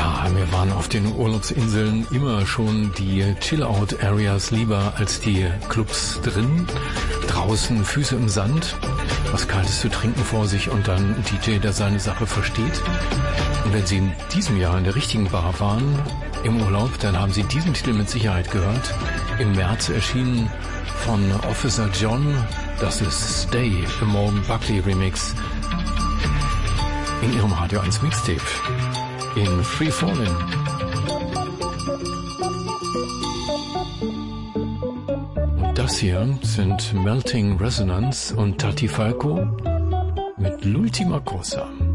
Ja, mir waren auf den Urlaubsinseln immer schon die Chill-Out-Areas lieber als die Clubs drin. Draußen Füße im Sand, was Kaltes zu trinken vor sich und dann ein DJ, der seine Sache versteht. Und wenn Sie in diesem Jahr in der richtigen Bar waren, im Urlaub, dann haben Sie diesen Titel mit Sicherheit gehört. Im März erschienen von Officer John, das ist Stay, The Morgan Buckley Remix, in Ihrem Radio 1 Mixtape, in Free Fallin'. Und das hier sind Melting Resonance und Tati Falco mit L'Ultima Cosa.